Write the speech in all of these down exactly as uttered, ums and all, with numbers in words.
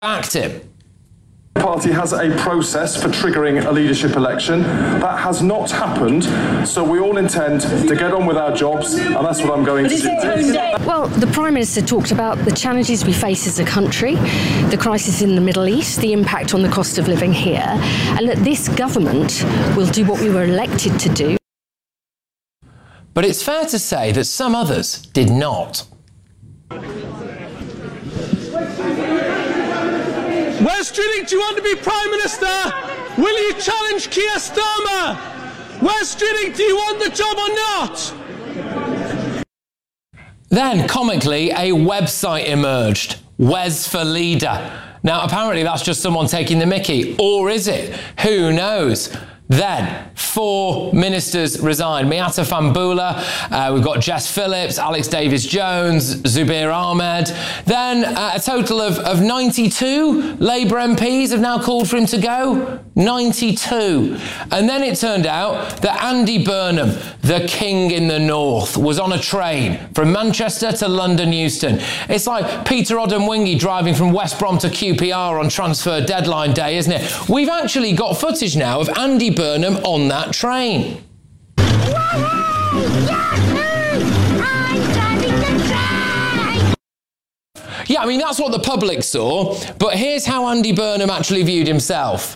backed him. The party has a process for triggering a leadership election. That has not happened, so we all intend to get on with our jobs, and that's what I'm going to do. Well, the Prime Minister talked about the challenges we face as a country, the crisis in the Middle East, the impact on the cost of living here, and that this government will do what we were elected to do. But it's fair to say that some others did not. Wes Streeting, do you want to be Prime Minister? Will you challenge Keir Starmer? Wes Streeting, do you want the job or not? Then, comically, a website emerged, Wes for Leader. Now, apparently that's just someone taking the mickey, or is it? Who knows? Then, four ministers resigned. Miatta Fahnbulleh, uh, we've got Jess Phillips, Alex Davies-Jones, Zubair Ahmed. Then, uh, a total of, of ninety-two Labour M Ps have now called for him to go. ninety-two. And then it turned out that Andy Burnham, the king in the north, was on a train from Manchester to London Euston. It's like Peter Odemwingie driving from West Brom to Q P R on transfer deadline day, isn't it? We've actually got footage now of Andy Burnham Burnham on that train. Yeah, I mean, that's what the public saw, but here's how Andy Burnham actually viewed himself.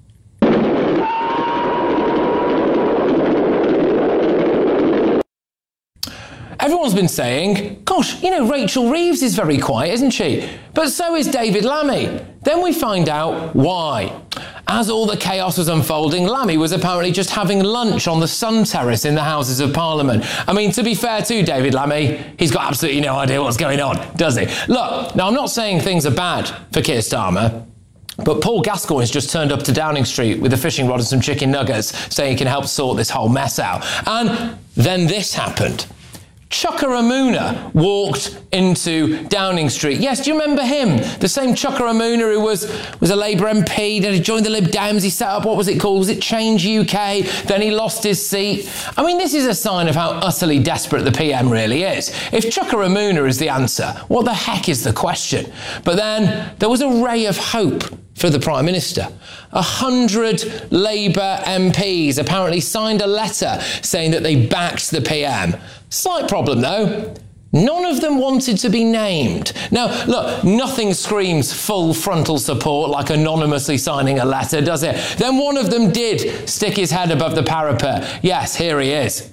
Everyone's been saying, gosh, you know, Rachel Reeves is very quiet, isn't she? But so is David Lammy. Then we find out why. As all the chaos was unfolding, Lammy was apparently just having lunch on the sun terrace in the Houses of Parliament. I mean, to be fair to David Lammy, he's got absolutely no idea what's going on, does he? Look, now I'm not saying things are bad for Keir Starmer, but Paul Gascoigne's just turned up to Downing Street with a fishing rod and some chicken nuggets, saying he can help sort this whole mess out. And then this happened. Chuka Umunna walked into Downing Street. Yes, do you remember him? The same Chuka Umunna who was, was a Labour M P, then he joined the Lib Dems, he set up, what was it called? Was it Change U K? Then he lost his seat. I mean, this is a sign of how utterly desperate the P M really is. If Chuka Umunna is the answer, what the heck is the question? But then there was a ray of hope for the Prime Minister. A hundred Labour M Ps apparently signed a letter saying that they backed the P M. Slight problem though, none of them wanted to be named. Now, look, nothing screams full frontal support like anonymously signing a letter, does it? Then one of them did stick his head above the parapet. Yes, here he is.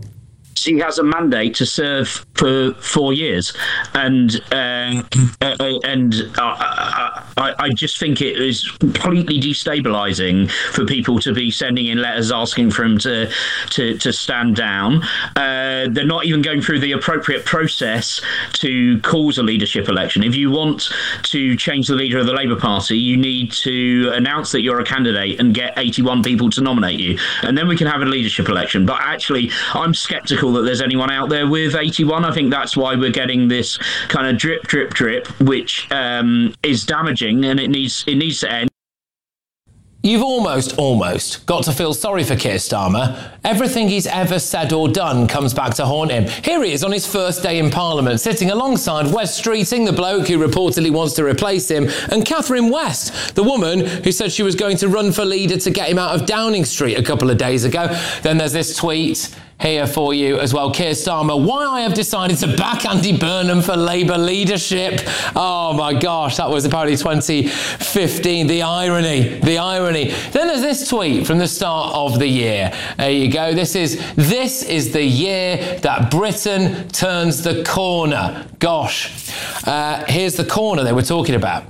He has a mandate to serve for four years, and uh, uh, and uh, I, I just think it is completely destabilising for people to be sending in letters asking for him to to, to stand down. Uh, they're not even going through the appropriate process to cause a leadership election. If you want to change the leader of the Labour Party, you need to announce that you're a candidate and get eighty-one people to nominate you, and then we can have a leadership election. But actually, I'm sceptical that there's anyone out there with eighty-one. I think that's why we're getting this kind of drip, drip, drip, which um, is damaging, and it needs it needs to end. You've almost, almost got to feel sorry for Keir Starmer. Everything he's ever said or done comes back to haunt him. Here he is on his first day in Parliament, sitting alongside Wes Streeting, the bloke who reportedly wants to replace him, and Catherine West, the woman who said she was going to run for leader to get him out of Downing Street a couple of days ago. Then there's this tweet here for you as well. Keir Starmer, why I have decided to back Andy Burnham for Labour leadership. Oh my gosh, that was apparently twenty fifteen. The irony, the irony. Then there's this tweet from the start of the year. There you go. This is, this is the year that Britain turns the corner. Gosh, uh, here's the corner they were talking about.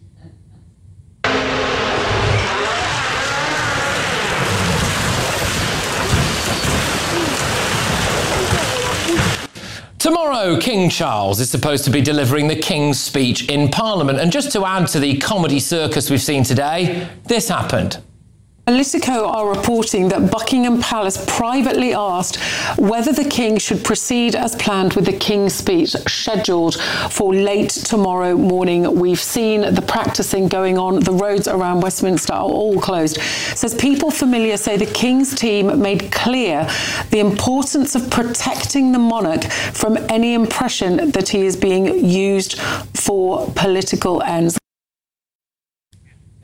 Tomorrow, King Charles is supposed to be delivering the King's speech in Parliament. And just to add to the comedy circus we've seen today, this happened. Politico are reporting that Buckingham Palace privately asked whether the King should proceed as planned with the King's speech scheduled for late tomorrow morning. We've seen the practicing going on. The roads around Westminster are all closed. It says people familiar say the King's team made clear the importance of protecting the monarch from any impression that he is being used for political ends.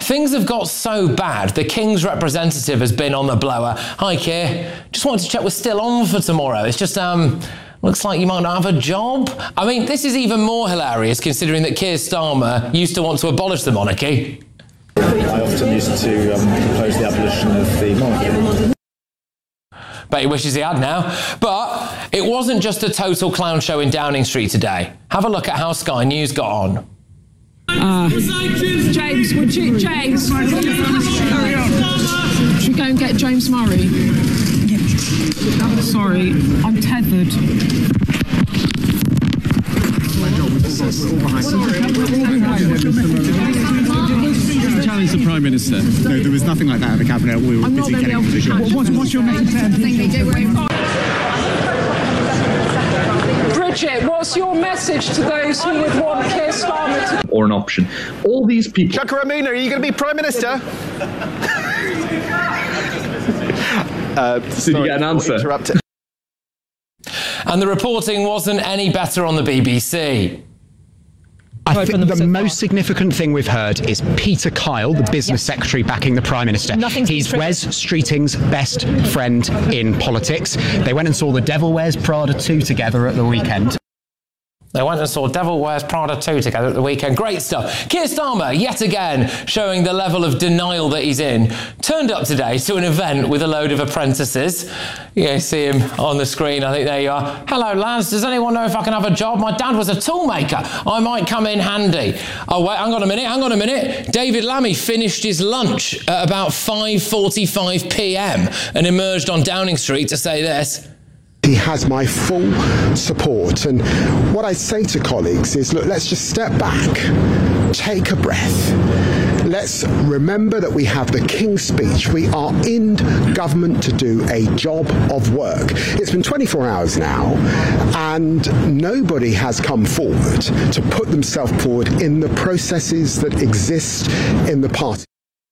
Things have got so bad, the King's representative has been on the blower. Hi, Keir. Just wanted to check we're still on for tomorrow. It's just, um, looks like you might not have a job. I mean, this is even more hilarious considering that Keir Starmer used to want to abolish the monarchy. I often used to um, propose the abolition of the monarchy. Bet he wishes he had now. But it wasn't just a total clown show in Downing Street today. Have a look at how Sky News got on. Uh, James, would you, James, should we go and get James Murray? Sorry, I'm tethered. Challenge the Prime Minister. No, there was nothing like that in the Cabinet. We were I'm busy not getting going to be able to what's, what's your message? Bridget, what's your message to those who would want Keir Starmer to... Or an option. All these people... Chuka Umunna, are you going to be Prime Minister? uh, Did sorry, you get an answer? Interrupted. And the reporting wasn't any better on the B B C. I think the most significant thing we've heard is Peter Kyle, the business yes. secretary backing the Prime Minister. Nothing's He's Wes Streeting's best friend in politics. They went and saw The Devil Wears Prada two together at the weekend. They went and saw Devil Wears Prada two together at the weekend. Great stuff. Keir Starmer, yet again, showing the level of denial that he's in, turned up today to an event with a load of apprentices. You know, see him on the screen. I think there you are. Hello, lads. Does anyone know if I can have a job? My dad was a toolmaker. I might come in handy. Oh, wait, hang on a minute, hang on a minute. David Lammy finished his lunch at about five forty-five p m and emerged on Downing Street to say this. He has my full support, and what I say to colleagues is, look, let's just step back, take a breath. Let's remember that we have the King's Speech. We are in government to do a job of work. It's been twenty-four hours now, and nobody has come forward to put themselves forward in the processes that exist in the party.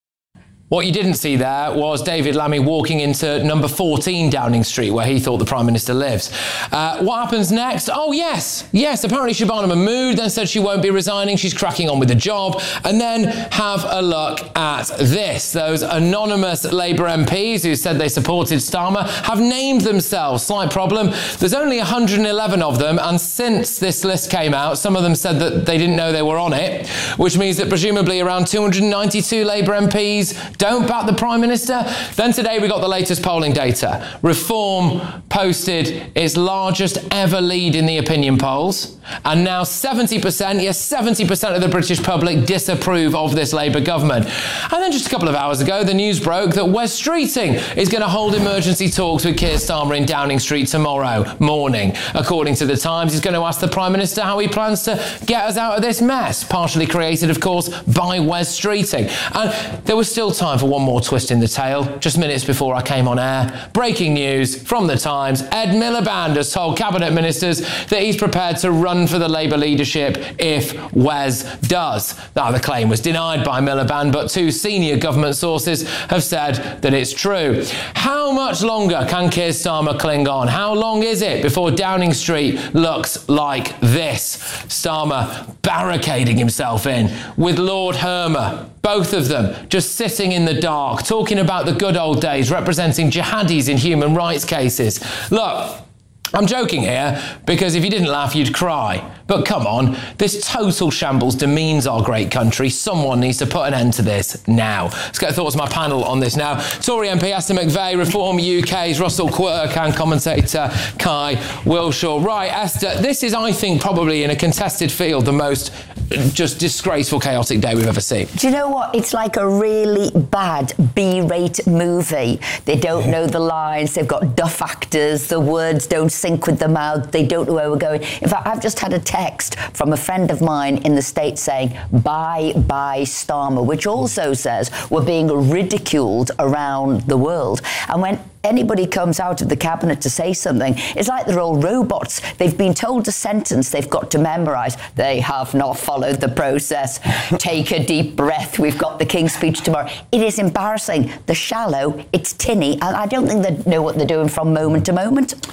What you didn't see there was David Lammy walking into number fourteen Downing Street, where he thought the Prime Minister lives. Uh, what happens next? Oh, yes. Yes, apparently Shabana Mahmood then said she won't be resigning. She's cracking on with the job. And then have a look at this. Those anonymous Labour M Ps who said they supported Starmer have named themselves. Slight problem. There's only one hundred eleven of them. And since this list came out, some of them said that they didn't know they were on it, which means that presumably around two hundred ninety-two Labour M Ps don't back the Prime Minister. Then today we got the latest polling data. Reform posted its largest ever lead in the opinion polls. And now seventy percent, yes, seventy percent of the British public disapprove of this Labour government. And then just a couple of hours ago, the news broke that Wes Streeting is going to hold emergency talks with Keir Starmer in Downing Street tomorrow morning. According to The Times, he's going to ask the Prime Minister how he plans to get us out of this mess, partially created, of course, by Wes Streeting. And there was still time for one more twist in the tale. Just minutes before I came on air, breaking news from The Times. Ed Miliband has told cabinet ministers that he's prepared to run for the Labour leadership if Wes does. Now, the claim was denied by Miliband, but two senior government sources have said that it's true. How much longer can Keir Starmer cling on? How long is it before Downing Street looks like this? Starmer barricading himself in with Lord Hermer. Both of them just sitting in the dark, talking about the good old days, representing jihadis in human rights cases. Look, I'm joking here, because if you didn't laugh, you'd cry. But come on, this total shambles demeans our great country. Someone needs to put an end to this now. Let's get thoughts of my panel on this now. Tory M P Esther McVeigh, Reform U K's Russell Quirk, and commentator Kai Wilshaw. Right, Esther, this is, I think, probably in a contested field, the most just disgraceful, chaotic day we've ever seen. Do you know what? It's like a really bad B-rate movie. They don't know the lines. They've got duff actors. The words don't sync with the mouth. They don't know where we're going. In fact, I've just had a text from a friend of mine in the States saying, bye, bye, Starmer, which also says we're being ridiculed around the world. And when anybody comes out of the cabinet to say something, it's like they're all robots. They've been told a sentence they've got to memorise. They have not followed the process. Take a deep breath. We've got the King's Speech tomorrow. It is embarrassing. They're shallow. It's tinny. And I don't think they know what they're doing from moment to moment.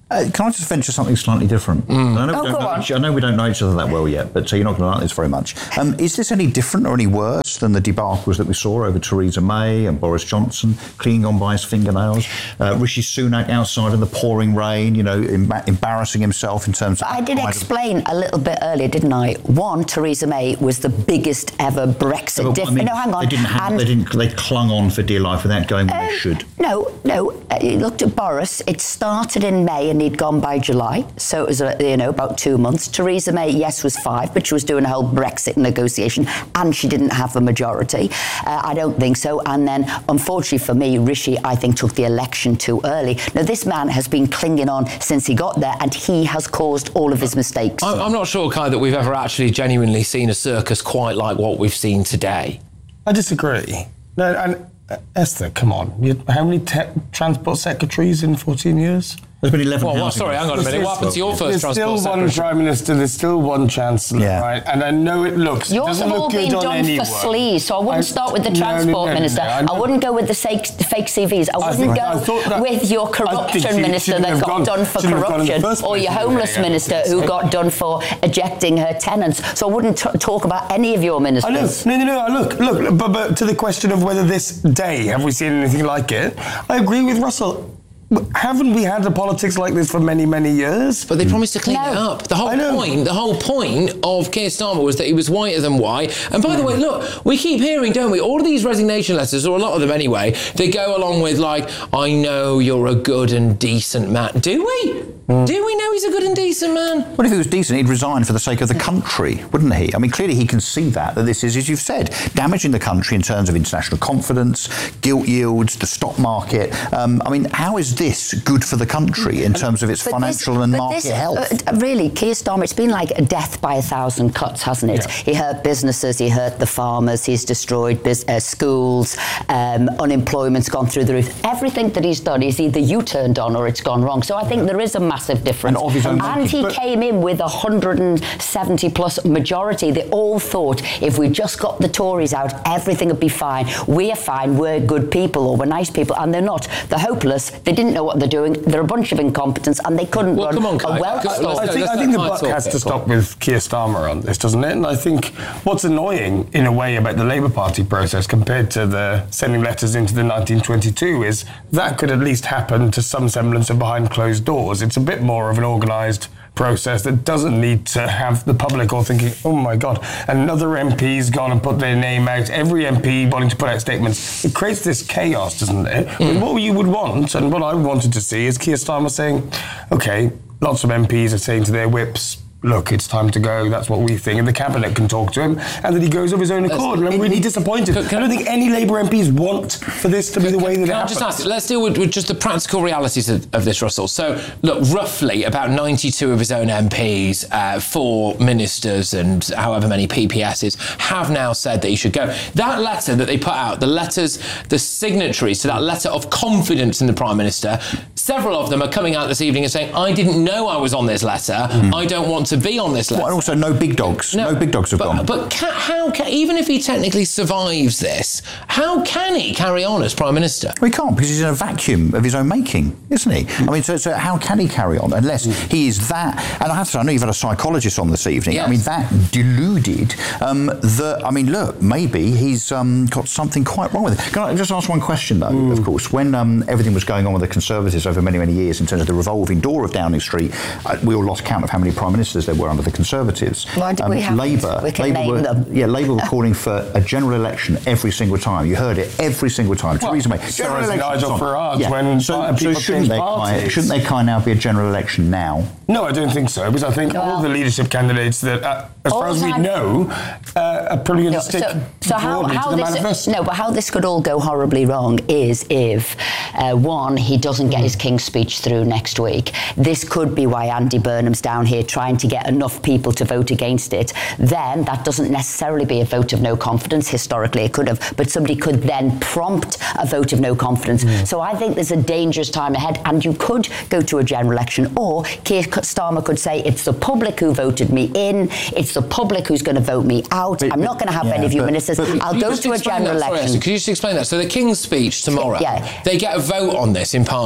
Uh, can I just venture something slightly different? Mm. I, know Oh, we don't go know on. each, I know we don't know each other that well yet, but so you're not going to like this very much. Um, is this any different or any worse than the debacles that we saw over Theresa May and Boris Johnson clinging on by his fingernails? Uh, Rishi Sunak outside in the pouring rain, you know, em- embarrassing himself in terms of... But I did explain a little bit earlier, didn't I? One, Theresa May was the biggest ever Brexit... No, but, diff- I mean, no, hang on. They didn't, have, And- they didn't. They clung on for dear life without going when Um, they should. No, no. Uh, you looked at Boris. It started in May and he'd gone by July, so it was, uh, you know, about two months. Theresa May, yes, was five, but she was doing a whole Brexit negotiation and she didn't have a majority. Uh, I don't think so. And then, unfortunately for me, Rishi, I think, took the election too early. Now, this man has been clinging on since he got there and he has caused all of his mistakes. I'm, I'm not sure, Kai, that we've ever actually genuinely seen a circus quite like what we've seen today. I disagree. No, and uh, Esther, come on. You, how many te- transport secretaries in fourteen years? There's been eleven. Well, well, sorry, hang on a minute. What happened to your first There's transport still one secretary? Prime Minister, there's still one Chancellor, Yeah. right? And I know it looks, it Yours doesn't have look all good been on done anyone. for sleaze, so I wouldn't I- start with the no, no, Transport no, no, Minister. no, I I, know- wouldn't go with the fake, fake C Vs. I wouldn't think- I thought go that- with your I think Corruption she Minister shouldn't that have got gone- done for shouldn't have gone in the corruption, first or place, your yeah, Homeless yeah, Minister yeah. who got done for ejecting her tenants. So I wouldn't t- talk about any of your I know. ministers. No, no, no. Look, look. But, but to the question of whether this day have we seen anything like it, I agree with Russell. Haven't we had a politics like this for many, many years? But they promised to clean No. it up. The whole I know. point, the whole point of Keir Starmer was that he was whiter than white. And by the way, look, we keep hearing, don't we, all of these resignation letters, or a lot of them anyway, they go along with like, I know you're a good and decent man. Do we? Mm. Do we know he's a good and decent man? Well, if he was decent, he'd resign for the sake of the country, wouldn't he? I mean, clearly he can see that, that this is, as you've said, damaging the country in terms of international confidence, gilt yields, the stock market. Um, I mean, how is this good for the country in terms of its But financial this- and but market this, health? uh, really, Keir Starmer, it's been like a death by a thousand cuts, hasn't it? Yeah. He hurt businesses, he hurt the farmers, he's destroyed bus- uh, schools, um, unemployment's gone through the roof. Everything that he's done is either U-turned on or it's gone wrong. So I think there is a massive difference. And of his own And making. he But- came in with a one hundred seventy plus majority. They all thought if we just got the Tories out, everything would be fine. We're fine, we're good people, or we're nice people, and they're not. They're hopeless, they didn't know what they're doing, they're a bunch of incompetents, and they couldn't Well, run come on, a Kai. well Go- store. let's I go- think, let's I let think the Kai buck talk has there, to go on. stop with Keir Starmer on this, doesn't it? And I think what's annoying, in a way, about the Labour Party process compared to the sending letters into the nineteen twenty-two is that could at least happen to some semblance of behind closed doors. It's a bit more of an organised process that doesn't need to have the public all thinking, oh my God, another M P's gone and put their name out, every M P wanting to put out statements. It creates this chaos, doesn't it? Mm. I mean, what you would want, and what I wanted to see, is Keir Starmer saying, okay, lots of M Ps are saying to their whips, look, it's time to go, that's what we think, and the Cabinet can talk to him, and that he goes of his own accord, and I'm really disappointed. Can- can- I don't think any Labour M Ps want for this to be the way that it Can I happens. just ask, let's deal with, with just the practical realities of, of this, Russell. So, look, roughly about ninety-two of his own M Ps, uh, four ministers and however many P P Ss have now said that he should go. That letter that they put out, the letters, the signatories to that letter of confidence in the Prime Minister, several of them are coming out this evening and saying, I didn't know I was on this letter, Mm. I don't want to be on this letter. Well, and also no big dogs. No, big dogs have but, gone. But ca how can, even if he technically survives this, how can he carry on as Prime Minister? Well, he can't, because he's in a vacuum of his own making, isn't he? I mean, so, so how can he carry on unless he is that? And I have to say, I know you've had a psychologist on this evening. Yes. I mean, that deluded um, that, I mean, look, maybe he's um, got something quite wrong with it. Can I just ask one question, though, mm. of course? When um, everything was going on with the Conservatives over many, many years in terms of the revolving door of Downing Street, uh, we all lost count of how many Prime Ministers there were under the Conservatives. Why do um, we have Labour, we can Labour name were, them. Yeah, Labour were calling for a general election every single time. You heard it every single time. Well, Theresa May. so is Nigel Farage when so, people so shouldn't, change there, Kai, parties. shouldn't there kind now be a general election now? No, I don't think so, because I think Well, all the leadership candidates that, uh, as far as we time- know, uh, are probably going to No, stick so, so how, broadly how to the this manifesto. no, but how this could all go horribly wrong is if uh, one, he doesn't get his King's Speech through next week. This could be why Andy Burnham's down here trying to get enough people to vote against it. Then that doesn't necessarily be a vote of no confidence. Historically, it could have, but somebody could then prompt a vote of no confidence. Mm. So I think there's a dangerous time ahead, and you could go to a general election, or Keir Starmer could say, it's the public who voted me in, it's the public who's going to vote me out. But, I'm not going to have yeah, any of you but, ministers. but, I'll go to a general that, election. Sorry, could you just explain that? So the King's Speech tomorrow, Yeah. they get a vote on this in Parliament. Yes,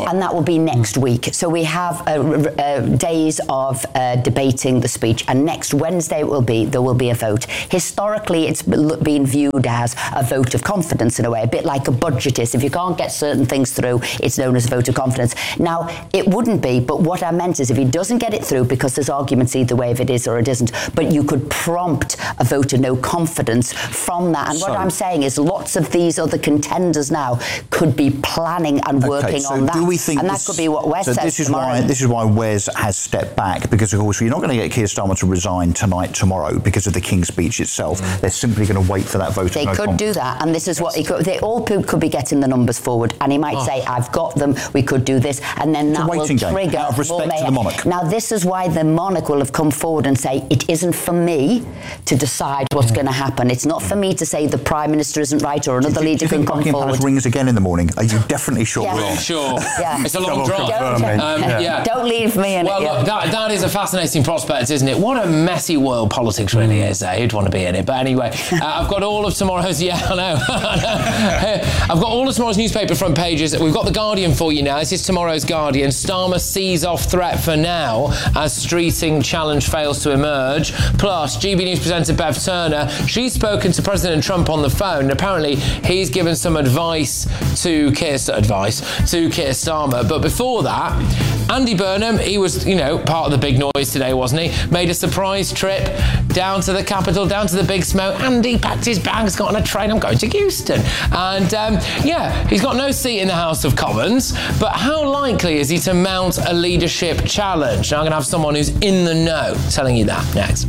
and that will be next week. So we have uh, uh, days of uh, debating the speech, and next Wednesday it will be there will be a vote. Historically, it's been viewed as a vote of confidence in a way, a bit like a budget is. If you can't get certain things through, it's known as a vote of confidence. Now, it wouldn't be, but what I meant is if he doesn't get it through, because there's arguments either way if it is or it isn't, but you could prompt a vote of no confidence from that. And So- what I'm saying is lots of these other contenders now could be planning and working Okay, so on that. do we think and this, that could be what Wes so says this is tomorrow. why this is why Wes has stepped back, because of course you're not going to get Keir Starmer to resign tonight, tomorrow, because of the King's speech itself. Mm. They're simply going to wait for that vote. They of no could confidence. do that, and this is what he could. They all could could be getting the numbers forward, and he might Oh. say, "I've got them. We could do this," and then It's a that will waiting game, trigger out of respect more to the mayhem. monarch. Now, this is why the monarch will have come forward and say, "It isn't for me to decide what's going to happen. It's not for me to say the Prime Minister isn't right or another Do leader you can think come Buckingham forward." Palace rings again in the morning? Are you definitely sure? Yeah. we're on? Sure. Yeah. It's a long Double drive. confirming. Um, Yeah. yeah. Don't leave me in Well, it. yeah. look, that, that is a fascinating prospect, isn't it? What a messy world politics really is. Eh? Who'd want to be in it? But anyway, uh, I've got all of tomorrow's. Yeah, I know. I've got all of tomorrow's newspaper front pages. We've got the Guardian for you now. This is tomorrow's Guardian. Starmer sees off threat for now as Streeting challenge fails to emerge. Plus, G B News presenter Bev Turner. She's spoken to President Trump on the phone. And apparently, he's given some advice to Keir advice to Keir Starmer. But before that, Andy Burnham, he was, you know, part of the big noise today, wasn't he? Made a surprise trip down to the capital, down to the big smoke. Andy packed his bags, got on a train, I'm going to Euston. And um, yeah, he's got no seat in the House of Commons, but how likely is he to mount a leadership challenge? Now I'm going to have someone who's in the know telling you that next.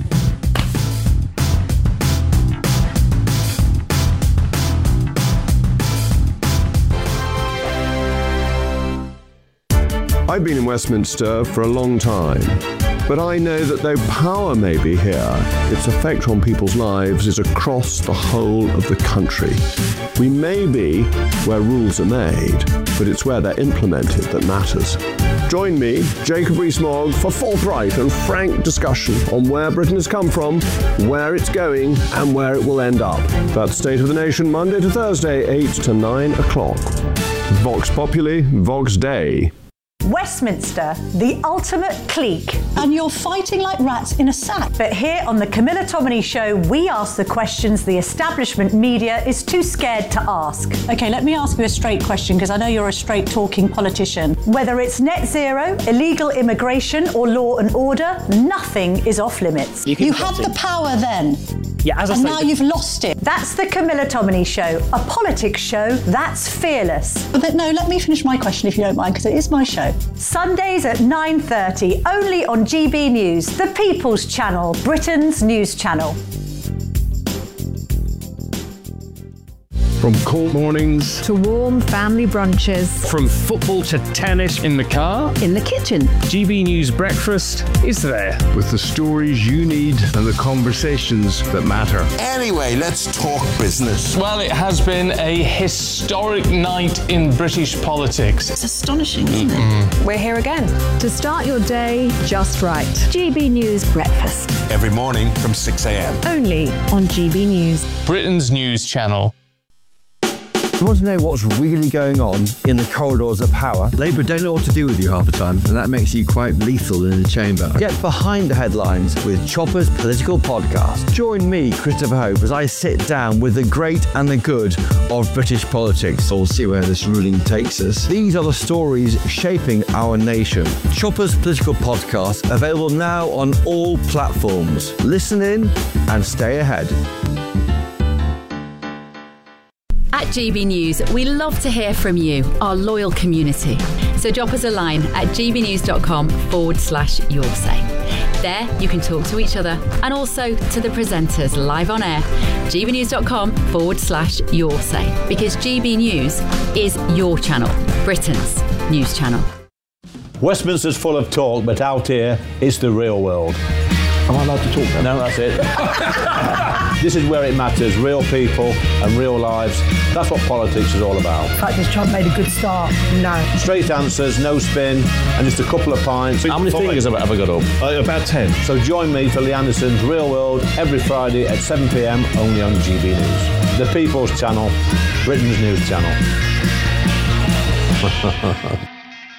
I've been in Westminster for a long time, but I know that though power may be here, its effect on people's lives is across the whole of the country. We may be where rules are made, but it's where they're implemented that matters. Join me, Jacob Rees-Mogg, for forthright and frank discussion on where Britain has come from, where it's going, and where it will end up. That's State of the Nation, Monday to Thursday, eight to nine o'clock. Vox Populi, Vox Dei. Westminster, the ultimate clique. And you're fighting like rats in a sack. But here on the Camilla Tominey Show, we ask the questions the establishment media is too scared to ask. Okay, let me ask you a straight question, because I know you're a straight-talking politician. Whether it's net zero, illegal immigration, or law and order, nothing is off limits. You, you had the power then. Yeah, as I and say, now the- you've lost it. That's the Camilla Tominey Show, a politics show that's fearless. But no, let me finish my question if you don't mind, because it is my show. Sundays at nine thirty, only on G B News, the People's Channel, Britain's news channel. From cold mornings to warm family brunches, from football to tennis in the car, in the kitchen. G B News Breakfast is there with the stories you need and the conversations that matter. Anyway, let's talk business. Well, it has been a historic night in British politics. It's astonishing, isn't it? We're here again to start your day just right. G B News Breakfast. Every morning from six a.m. Only on G B News. Britain's news channel. You want to know what's really going on in the corridors of power? Labour don't know what to do with you half the time, and that makes you quite lethal in the chamber. Get behind the headlines with Chopper's Political Podcast. Join me, Christopher Hope, as I sit down with the great and the good of British politics. We'll see where this ruling takes us. These are the stories shaping our nation. Chopper's Political Podcast, available now on all platforms. Listen in and stay ahead. At G B News, we love to hear from you, our loyal community. So drop us a line at gbnews.com forward slash your say. There, you can talk to each other and also to the presenters live on air. gbnews.com forward slash your say. Because G B News is your channel, Britain's news channel. Westminster's full of talk, but out here, it's the real world. Am I allowed to talk now? No, that's it. This is where it matters, real people and real lives. That's what politics is all about. In fact, has Trump made a good start? No. Straight answers, no spin, and just a couple of pints. How many fingers have I ever got up? Uh, about ten. So join me for Lee Anderson's Real World every Friday at seven p.m. only on G B News. The People's Channel, Britain's news channel.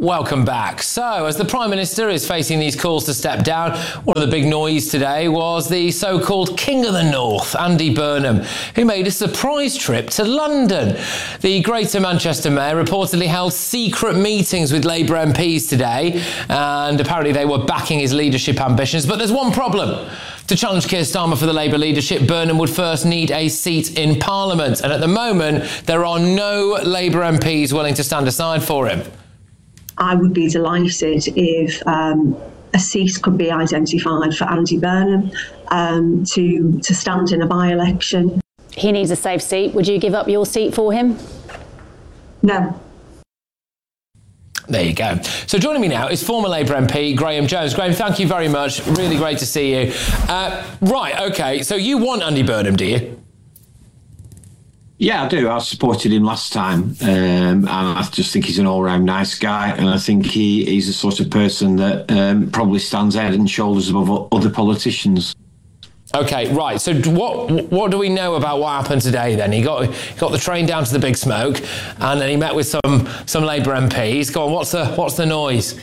Welcome back. So, as the Prime Minister is facing these calls to step down, one of the big noise today was the so-called King of the North, Andy Burnham, who made a surprise trip to London. The Greater Manchester Mayor reportedly held secret meetings with Labour M Ps today, and apparently they were backing his leadership ambitions. But there's one problem. To challenge Keir Starmer for the Labour leadership, Burnham would first need a seat in Parliament, and at the moment, there are no Labour M Ps willing to stand aside for him. I would be delighted if um, a seat could be identified for Andy Burnham um, to, to stand in a by-election. He needs a safe seat. Would you give up your seat for him? No. There you go. So joining me now is former Labour M P Graham Jones. Graham, thank you very much. Really great to see you. Uh, right, OK, so you want Andy Burnham, do you? Yeah, I do. I supported him last time, um, and I just think he's an all-round nice guy, and I think he, he's the sort of person that um, probably stands head and shoulders above other politicians. OK, right. So what what do we know about what happened today then? He got he got the train down to the Big Smoke, and then he met with some some Labour M Ps. Go on, what's the what's the noise?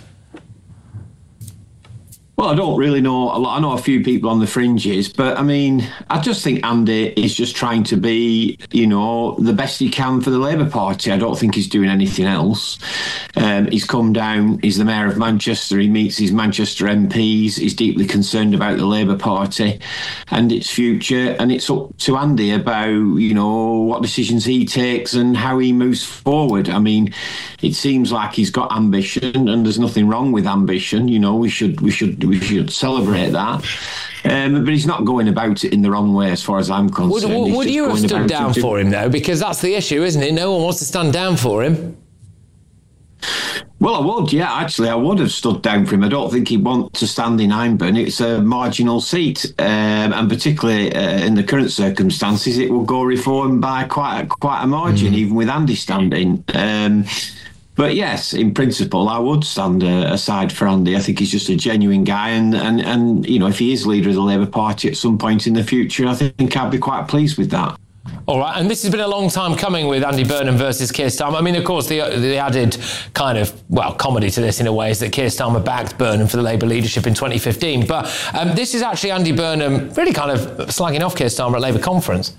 Well, I don't really know a lot. I know a few people on the fringes, but I mean, I just think Andy is just trying to be, you know, the best he can for the Labour Party. I don't think he's doing anything else. Um, he's come down, he's the Mayor of Manchester, he meets his Manchester M Ps, he's deeply concerned about the Labour Party and its future, and it's up to Andy about, you know, what decisions he takes and how he moves forward. I mean, it seems like he's got ambition, and there's nothing wrong with ambition. You know, we should we should we should celebrate that. Um, but he's not going about it in the wrong way, as far as I'm concerned. Would, would, would you have stood down for him, though? Because that's the issue, isn't it? No one wants to stand down for him. Well, I would, yeah, actually, I would have stood down for him. I don't think he'd want to stand in Hyndburn. It's a marginal seat, um, and particularly uh, in the current circumstances, it will go reform by quite a, quite a margin, mm. even with Andy standing. Um, but yes, in principle, I would stand uh, aside for Andy. I think he's just a genuine guy, and, and, and, you know, if he is leader of the Labour Party at some point in the future, I think I'd be quite pleased with that. All right, and this has been a long time coming with Andy Burnham versus Keir Starmer. I mean, of course, the the added kind of, well, comedy to this in a way is that Keir Starmer backed Burnham for the Labour leadership in twenty fifteen. But um, this is actually Andy Burnham really kind of slagging off Keir Starmer at Labour conference.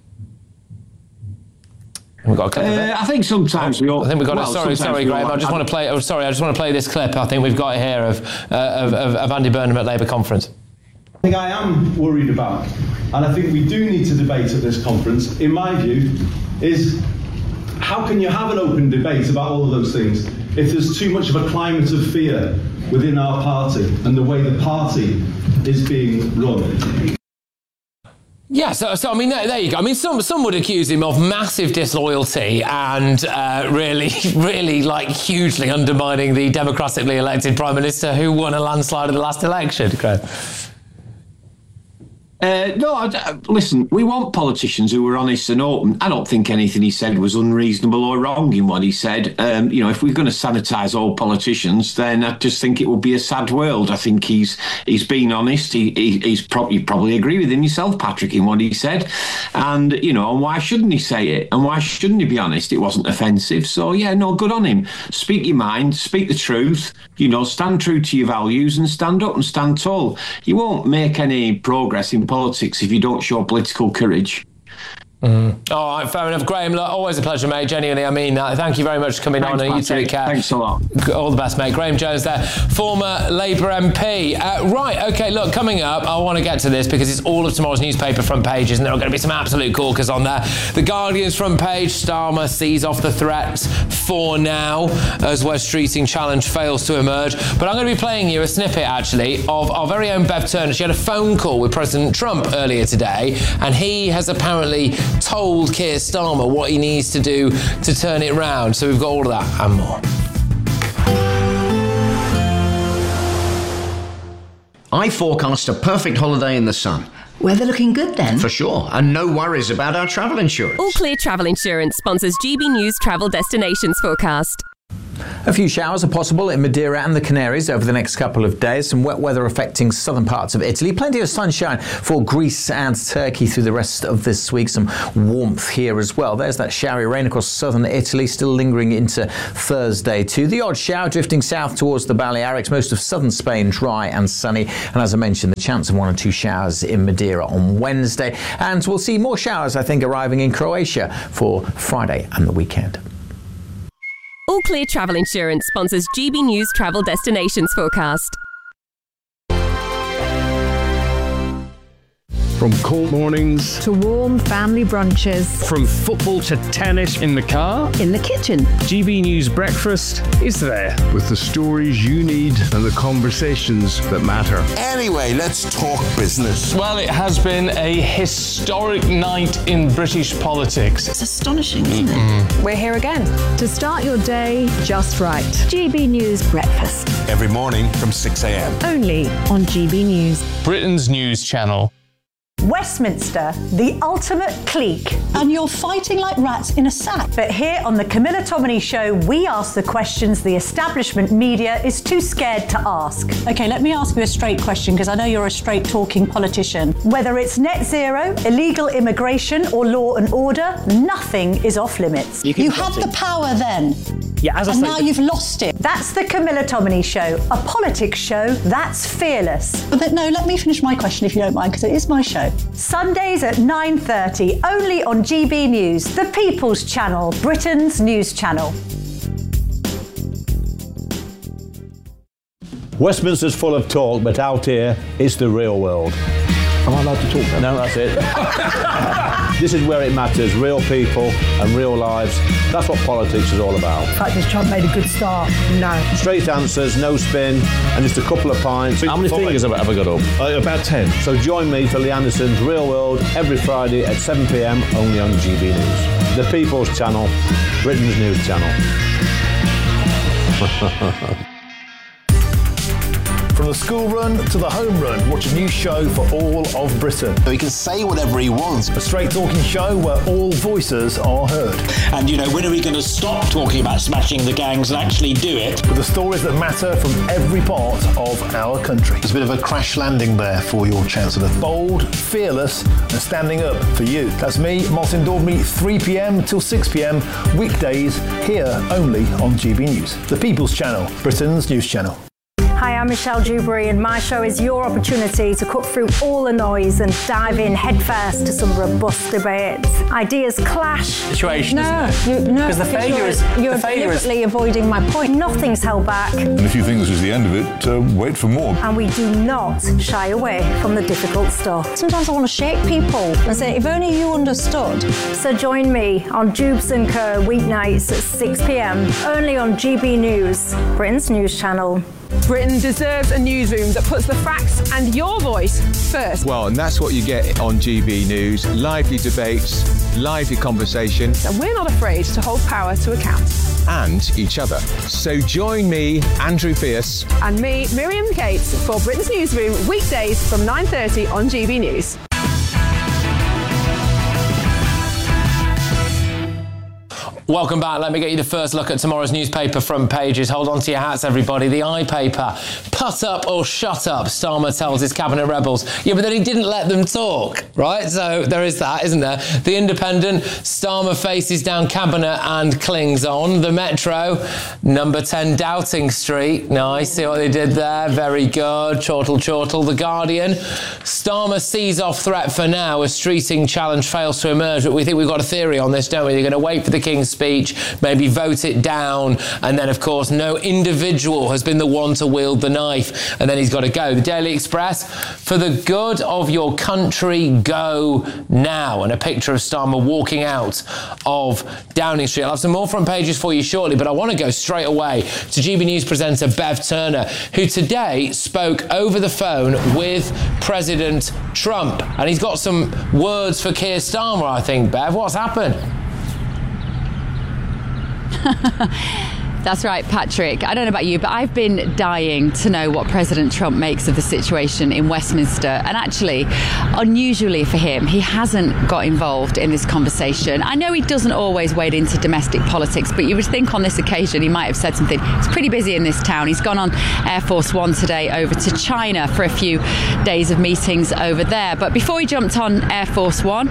We've got a clip uh, of it. I think sometimes we all... I think we've got well, it. Sorry, sorry, Graham. I just want to play... Oh, sorry, I just want to play this clip. I think we've got it here of, uh, of, of, of Andy Burnham at Labour conference. I think I am worried about, and I think we do need to debate at this conference, in my view, is how can you have an open debate about all of those things if there's too much of a climate of fear within our party and the way the party is being run? Yeah, so, so I mean, there, there you go. I mean, some some would accuse him of massive disloyalty and uh, really, really, like, hugely undermining the democratically elected Prime Minister who won a landslide in the last election. Graham. Uh, no, I, listen, we want politicians who are honest and open. I don't think anything he said was unreasonable or wrong in what he said. Um, you know, if we're going to sanitise all politicians, then I just think it would be a sad world. I think he's he's been honest. He, he he's probably probably agree with him yourself, Patrick, in what he said. And, you know, and why shouldn't he say it? And why shouldn't he be honest? It wasn't offensive. So, yeah, no, good on him. Speak your mind, speak the truth, you know, stand true to your values and stand up and stand tall. You won't make any progress in politics if you don't show political courage. Mm. All right, fair enough. Graham, look, always a pleasure, mate. Genuinely, I mean that. Thank you very much for coming Thanks, on. And you take care. Thanks a lot. All the best, mate. Graham Jones there, former Labour M P. Uh, right, OK, look, coming up, I want to get to this because it's all of tomorrow's newspaper front pages and there are going to be some absolute corkers on there. The Guardian's front page, Starmer sees off the threats for now as Wes Streeting challenge fails to emerge. But I'm going to be playing you a snippet, actually, of our very own Bev Turner. She had a phone call with President Trump earlier today, and he has apparently told Keir Starmer what he needs to do to turn it round. So we've got all of that and more. I forecast a perfect holiday in the sun. Weather looking good then? For sure, and no worries about our travel insurance. All Clear Travel Insurance sponsors G B News Travel Destinations Forecast. A few showers are possible in Madeira and the Canaries over the next couple of days. Some wet weather affecting southern parts of Italy. Plenty of sunshine for Greece and Turkey through the rest of this week. Some warmth here as well. There's that showery rain across southern Italy, still lingering into Thursday too. The odd shower drifting south towards the Balearics. Most of southern Spain dry and sunny. And as I mentioned, the chance of one or two showers in Madeira on Wednesday. And we'll see more showers, I think, arriving in Croatia for Friday and the weekend. All Clear Travel Insurance sponsors G B News Travel Destinations Forecast. From cold mornings to warm family brunches. From football to tennis in the car. In the kitchen. G B News Breakfast is there. With the stories you need and the conversations that matter. Anyway, let's talk business. Well, it has been a historic night in British politics. It's astonishing, isn't it? We're here again. To start your day just right. G B News Breakfast. Every morning from six a.m. Only on G B News. Britain's news channel. Westminster, the ultimate clique. And you're fighting like rats in a sack. But here on the Camilla Tominey Show, we ask the questions the establishment media is too scared to ask. Okay, let me ask you a straight question, because I know you're a straight-talking politician. Whether it's net zero, illegal immigration, or law and order, nothing is off limits. You, you had the power then. Yeah, as I and say, now you've lost it. That's the Camilla Tominey Show, a politics show that's fearless. But then, no, let me finish my question if you don't mind, because it is my show. Sundays at nine thirty, only on G B News, the People's Channel, Britain's news channel. Westminster's full of talk, but out here, it's the real world. Am I allowed to talk then? No, that's it. This is where it matters, real people and real lives. That's what politics is all about. The fact has Trump made a good start? No. Straight answers, no spin, and just a couple of pints. How many fingers have I ever got up? Uh, about ten. So join me for Lee Anderson's Real World every Friday at seven p.m. only on G B News. The People's Channel, Britain's news channel. From the school run to the home run, watch a new show for all of Britain. So he can say whatever he wants. A straight talking show where all voices are heard. And, you know, when are we going to stop talking about smashing the gangs and actually do it? With the stories that matter from every part of our country. There's a bit of a crash landing there for your Chancellor. Bold, fearless, and standing up for you. That's me, Martin Daubney, three p.m. till six p.m. weekdays, here only on G B News. The People's Channel, Britain's news channel. Hi, I'm Michelle Dewberry, and my show is your opportunity to cut through all the noise and dive in headfirst to some robust debates. Ideas clash. Situation, no, isn't it? You, no, because the failure you're, is you're the failure deliberately is... avoiding my point. Nothing's held back. And if you think this is the end of it, uh, wait for more. And we do not shy away from the difficult stuff. Sometimes I want to shake people and say, if only you understood. So join me on Jubes and Co weeknights at six p.m. only on G B News, Britain's news channel. Britain deserves a newsroom that puts the facts and your voice first. Well, and that's what you get on G B News. Lively debates, lively conversation. And we're not afraid to hold power to account. And each other. So join me, Andrew Pierce. And me, Miriam Cates, for Britain's Newsroom, weekdays from nine thirty on G B News. Welcome back. Let me get you the first look at tomorrow's newspaper front pages. Hold on to your hats, everybody. The I paper. Put up or shut up, Starmer tells his cabinet rebels. Yeah, but then he didn't let them talk, right? So there is that, isn't there? The Independent. Starmer faces down cabinet and clings on. The Metro. Number ten Downing Street. Nice. See what they did there? Very good. Chortle, chortle. The Guardian. Starmer sees off threat for now as Streeting challenge fails to emerge. But we think we've got a theory on this, don't we? They're going to wait for the King's speech, maybe vote it down, and then of course no individual has been the one to wield the knife, and then he's got to go. The Daily Express, for the good of your country, go now, and a picture of Starmer walking out of Downing Street. I'll have some more front pages for you shortly, but I want to go straight away to G B News presenter Bev Turner, who today spoke over the phone with President Trump, and he's got some words for Keir Starmer, I think. Bev, what's happened? That's right, Patrick. I don't know about you, but I've been dying to know what President Trump makes of the situation in Westminster. And actually, unusually for him, he hasn't got involved in this conversation. I know he doesn't always wade into domestic politics, but you would think on this occasion he might have said something. It's pretty busy in this town. He's gone on Air Force One today over to China for a few days of meetings over there. But before he jumped on Air Force One,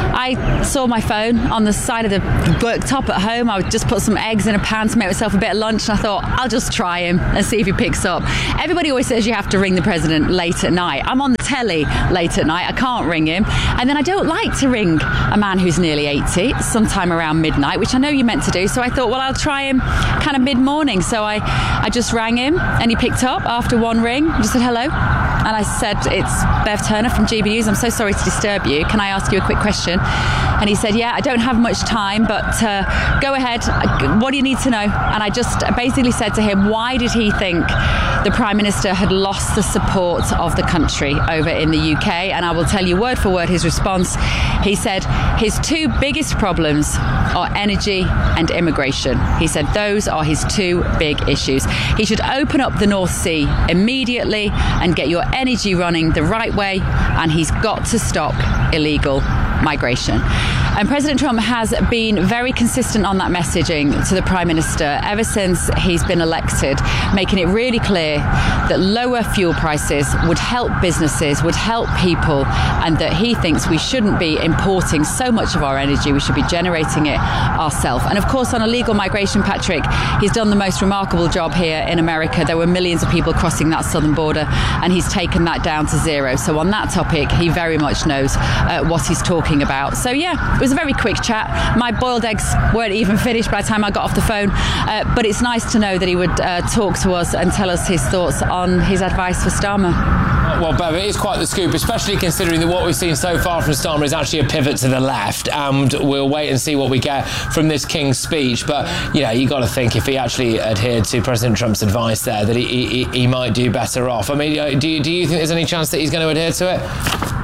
I saw my phone on the side of the worktop at home. I would just put some eggs in a pan to make myself a bit of lunch, and I thought, I'll just try him and see if he picks up. Everybody always says you have to ring the president late at night. I'm on the telly late at night. I can't ring him. And then I don't like to ring a man who's nearly eighty, sometime around midnight, which I know you're meant to do. So I thought, well, I'll try him kind of mid-morning. So I, I just rang him, and he picked up after one ring. Just said hello. And I said, it's Bev Turner from G B News. I'm so sorry to disturb you. Can I ask you a quick question? And he said, yeah, I don't have much time, but uh, go ahead. What do you need to know? And I just basically said to him, why did he think the Prime Minister had lost the support of the country over in the U K? And I will tell you word for word his response. He said his two biggest problems are energy and immigration. He said those are his two big issues. He should open up the North Sea immediately and get your energy running the right way, and he's got to stop illegal migration. And President Trump has been very consistent on that messaging to the Prime Minister ever since he's been elected, making it really clear that lower fuel prices would help businesses, would help people, and that he thinks we shouldn't be importing so much of our energy, we should be generating it ourselves. And of course, on illegal migration, Patrick, he's done the most remarkable job here in America. There were millions of people crossing that southern border, and he's taken that down to zero. So on that topic, he very much knows uh, what he's talking about. So yeah, it was a very quick chat. My boiled eggs weren't even finished by the time I got off the phone, uh, but it's nice to know that he would uh, talk to us and tell us his thoughts on his advice for Starmer. Well, Bev, it is quite the scoop, especially considering that what we've seen so far from Starmer is actually a pivot to the left, and we'll wait and see what we get from this King's speech. But, you know, you got to think if he actually adhered to President Trump's advice there, that he, he, he might do better off. I mean, do you, do you think there's any chance that he's going to adhere to it?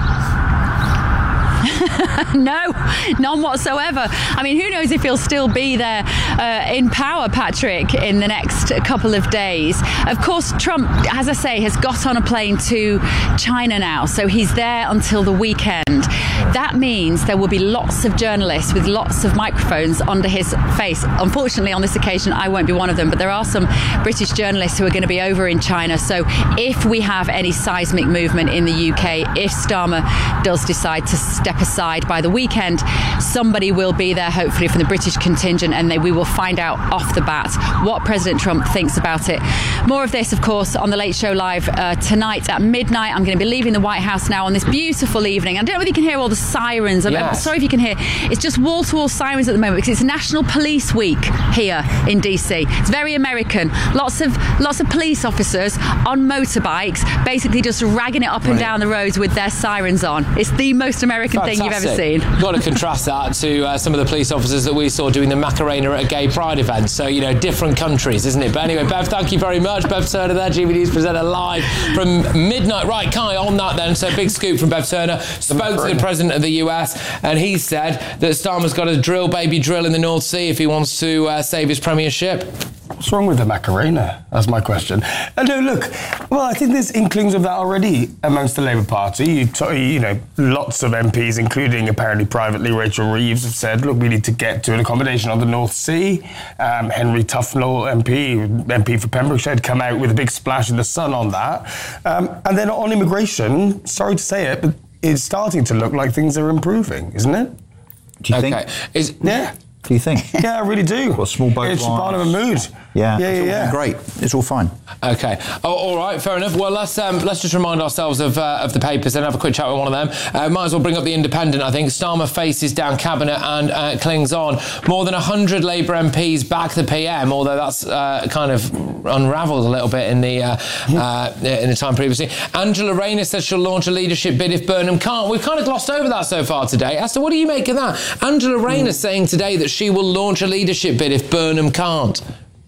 No, none whatsoever. I mean, who knows if he'll still be there uh, in power, Patrick, in the next couple of days. Of course, Trump, as I say, has got on a plane to China now, so he's there until the weekend. That means there will be lots of journalists with lots of microphones under his face. Unfortunately, on this occasion, I won't be one of them, but there are some British journalists who are going to be over in China. So if we have any seismic movement in the U K, if Starmer does decide to step aside by the weekend, somebody will be there, hopefully from the British contingent, and they, we will find out off the bat what President Trump thinks about it. More of this, of course, on The Late Show Live uh, tonight at midnight. I'm going to be leaving the White House now on this beautiful evening. I don't know whether you can hear all the sirens. I'm yes. sorry if you can hear. It's just wall-to-wall sirens at the moment because it's National Police Week here in D C. It's very American. Lots of lots of police officers on motorbikes, basically just ragging it up and down the roads with their sirens on. It's the most American Fantastic. thing you've ever seen. You've got to contrast that to uh, some of the police officers that we saw doing the Macarena at a gay pride event. So, you know, different countries, isn't it? But anyway, Bev, thank you very much. Bev Turner there, G B News presenter live from midnight. Right, Kai, on that then. So, big scoop from Bev Turner. Spoke to the President of the U S, and he said that Starmer's got to drill, baby, drill in the North Sea if he wants to uh, save his premiership. What's wrong with the Macarena? That's my question. Uh, no, look, well, I think there's inklings of that already amongst the Labour Party. You, t- you know, lots of M Ps, including apparently privately Rachel Reeves, have said, look, we need to get to an accommodation on the North Sea. Um, Henry Tufnell, M P, M P for Pembrokeshire, had come out with a big splash in the Sun on that. Um, and then on immigration, sorry to say it, but it's starting to look like things are improving, isn't it? Do you okay. think? Is, yeah. Do you think? Yeah, I really do. What, small boat It's lines? part of a mood. Yeah, yeah, yeah. yeah. Great. It's all fine. Okay. Oh, all right. Fair enough. Well, let's um, let's just remind ourselves of uh, of the papers and have a quick chat with one of them. Uh, might as well bring up the Independent. I think Starmer faces down cabinet and uh, clings on. More than a hundred Labour M Ps back the P M, although that's uh, kind of unravelled a little bit in the uh, uh, in the time previously. Angela Rayner says she'll launch a leadership bid if Burnham can't. We've kind of glossed over that so far today. Esther, what do you make of that? Angela Rayner mm. saying today that she will launch a leadership bid if Burnham can't.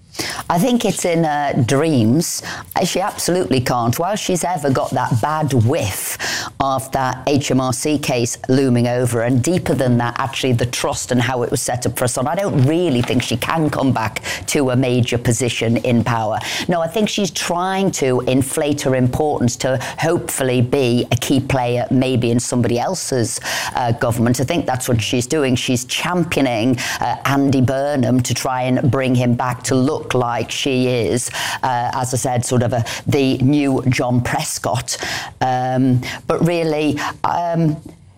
I think it's in her dreams. She absolutely can't. While she's ever got that bad whiff of that H M R C case looming over, and deeper than that, actually, the trust and how it was set up for her son, I don't really think she can come back to a major position in power. No, I think she's trying to inflate her importance to hopefully be a key player maybe in somebody else's uh, government. I think that's what she's doing. She's championing uh, Andy Burnham to try and bring him back to look like she is, uh, as I said, sort of a, the new John Prescott. Um, but really, um,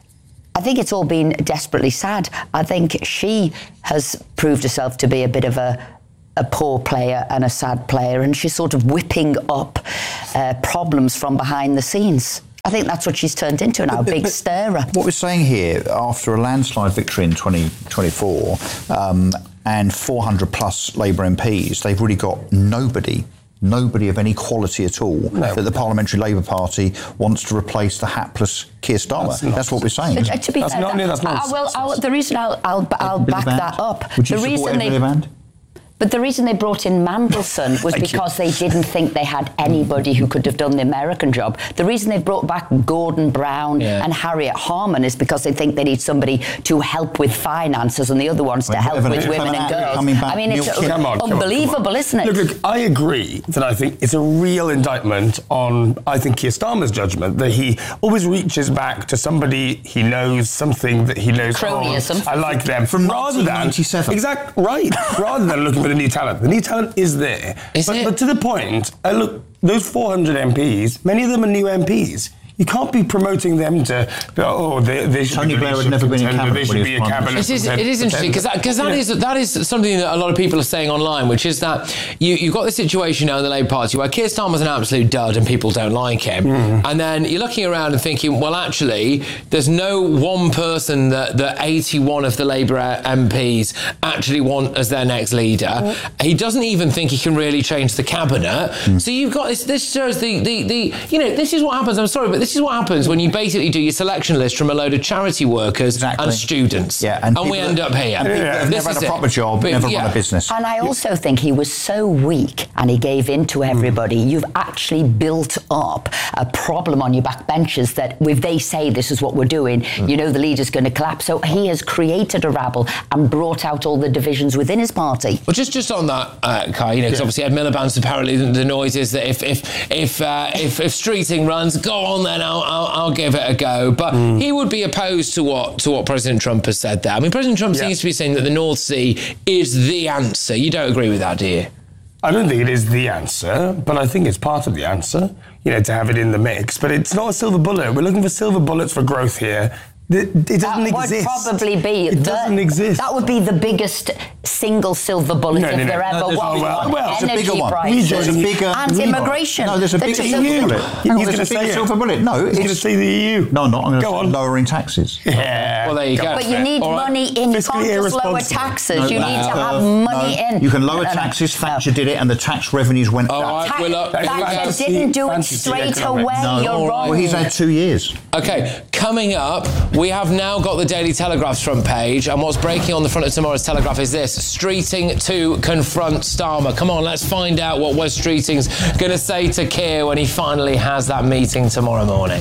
I think it's all been desperately sad. I think she has proved herself to be a bit of a a poor player and a sad player, and she's sort of whipping up uh, problems from behind the scenes. I think that's what she's turned into now, a big stirrer. What we're saying here, after a landslide victory in twenty twenty-four um, and four hundred plus Labour M Ps, they've really got nobody, nobody of any quality at all No. that the Parliamentary Labour Party wants to replace the hapless Keir Starmer. That's, That's what we're saying. Uh, to be That's fair, not- no, that's I- I nonsense. will- I will- the reason I'll, I'll, I'll Billy back Band? that up. Would you the support reason they, Emily Band? But the reason they brought in Mandelson was Thank you. because they didn't think they had anybody who could have done the American job. The reason they brought back Gordon Brown Yeah. and Harriet Harman is because they think they need somebody to help with finances and the other ones to Well, help Evan, with if women I'm and girls. coming back, I mean, it's Neil Kinnock. Come on, come on, unbelievable, come on. isn't it? Look, look, I agree that I think it's a real indictment on, I think, Keir Starmer's judgment that he always reaches back to somebody he knows, something that he knows. Cronyism. Oh, I like them. From rather nineteen than ninety-seven. Exactly right. Rather than looking for the new talent, the new talent is there. Is but, it? but to the point, uh, look, those four hundred M Ps, many of them are new M Ps. You can't be promoting them to, oh, they, they should Tony be Blair had leadership never been in contender, cabinet they when should he be a was Prime cabinet It is, it is interesting because that, cause that, is, that is something that a lot of people are saying online, which is that you, you've got this situation now in the Labour Party where Keir Starmer's an absolute dud and people don't like him. Mm. And then you're looking around and thinking, well, actually, there's no one person that, that eighty-one of the Labour M Ps actually want as their next leader. Mm. He doesn't even think he can really change the cabinet. Mm. So you've got this, this shows the, the, the, you know, this is what happens, I'm sorry, but this is what happens when you basically do your selection list from a load of charity workers Exactly. and students. Yeah, and, and we people end that- up here. And people that have This never is had a it. proper job, But, never yeah. run a business. And I also think he was so weak and he gave in to everybody. Mm. You've actually built up a problem on your backbenchers that if they say this is what we're doing, mm. you know the leader's going to collapse. So he has created a rabble and brought out all the divisions within his party. Well, just just on that, uh, Kai, you know, because Yeah. obviously Ed Miliband's apparently the, the noise is that if if if uh, if, if Streeting runs, go on then, I'll I'll, I'll give it a go. But mm. he would be opposed to what to what President Trump has said there. I mean, President Trump yeah. seems to be saying that the North Sea is the answer. You don't agree with that, do you? I don't think it is the answer, but I think it's part of the answer, you know, to have it in the mix. But it's not a silver bullet. We're looking for silver bullets for growth here. It doesn't that would exist. probably be It the, doesn't exist. That would be the biggest single silver bullet No, no, if no. there No, ever there's- was oh, well, one. well, it's a Energy bigger one. prices There's a bigger- and immigration. No, there's a That's bigger silver silver bullet. bullet. He's No, gonna there's a say bigger it. silver bullet. No, He's it's going to say the E U. No, not. I'm going to Go say on. lowering taxes. Yeah. Well, there you go. But you need All right. money in. You Fiscally can't just lower irresponsible. taxes. No, you no, need to no, have no. money in. You can lower No, no, no. taxes. Thatcher did it, and the tax revenues went All up. right, well, look, Ta- Thatcher fancy- didn't do it fancy straight economics. away. No. You're wrong. Well, he's had two years. Okay, coming up, we have now got the Daily Telegraph's front page, and what's breaking on the front of tomorrow's Telegraph is this: Streeting to confront Starmer. Come on, let's find out what Wes Streeting's going to say to Keir when he finally has that meeting tomorrow morning.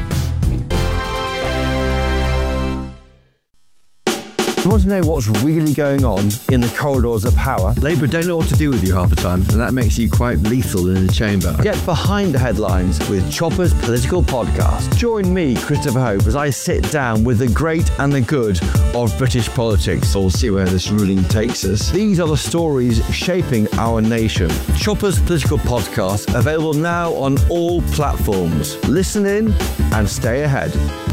You want to know what's really going on in the corridors of power? Labour don't know what to do with you half the time, and that makes you quite lethal in the chamber. Get behind the headlines with Chopper's Political Podcast. Join me, Christopher Hope, as I sit down with the great and the good of British politics. We'll see where this ruling takes us. These are the stories shaping our nation. Chopper's Political Podcast, available now on all platforms. Listen in and stay ahead.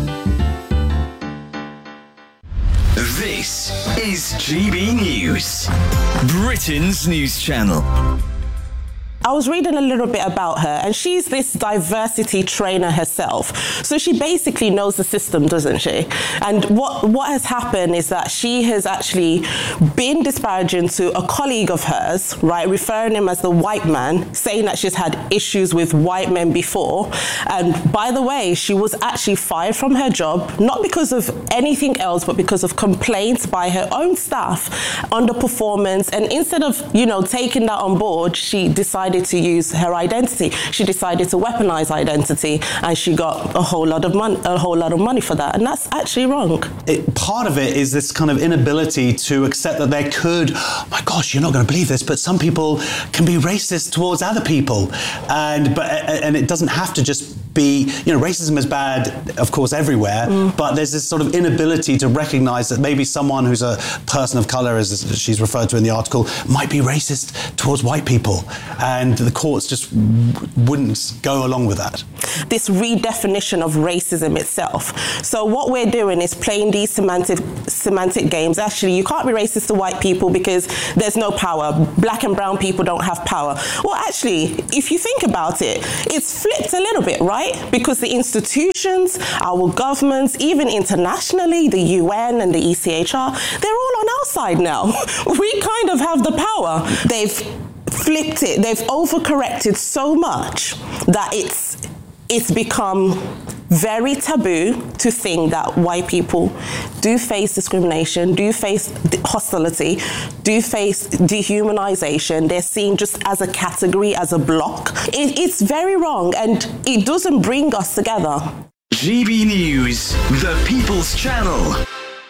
This is G B News, Britain's news channel. I was reading a little bit about her, and she's this diversity trainer herself. So she basically knows the system, doesn't she? And what, what has happened is that she has actually been disparaging to a colleague of hers, right, referring him as the white man, saying that she's had issues with white men before. And by the way, she was actually fired from her job, not because of anything else, but because of complaints by her own staff, underperformance. And instead of, you know, taking that on board, she decided to use her identity. She decided to weaponize identity, and she got a whole lot of money, a whole lot of money for that, and that's actually wrong. It, part of it is this kind of inability to accept that there could, oh my gosh, you're not going to believe this, but some people can be racist towards other people, and but and it doesn't have to just be, you know, racism is bad, of course, everywhere, mm. but there's this sort of inability to recognise that maybe someone who's a person of colour, as she's referred to in the article, might be racist towards white people, and the courts just wouldn't go along with that. This redefinition of racism itself. So what we're doing is playing these semantic semantic games. Actually, you can't be racist to white people because there's no power. Black and brown people don't have power. Well, actually, if you think about it, it's flipped a little bit, right? Because the institutions, our governments, even internationally, the U N and the E C H R, they're all on our side now. We kind of have the power. They've flipped it. They've overcorrected so much that it's it's become very taboo to think that white people do face discrimination, do face hostility, do face dehumanization. They're seen just as a category, as a block. It, it's very wrong, and it doesn't bring us together. G B News, the People's Channel.